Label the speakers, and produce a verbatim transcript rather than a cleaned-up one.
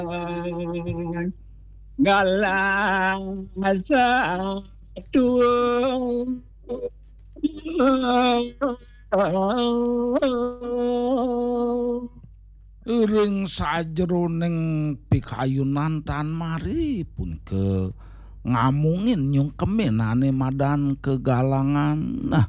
Speaker 1: galang satu
Speaker 2: Eureung sajroning pikayunan Tan Mari pun ke ngamungin nyung kemenane madan kegalangan. Nah,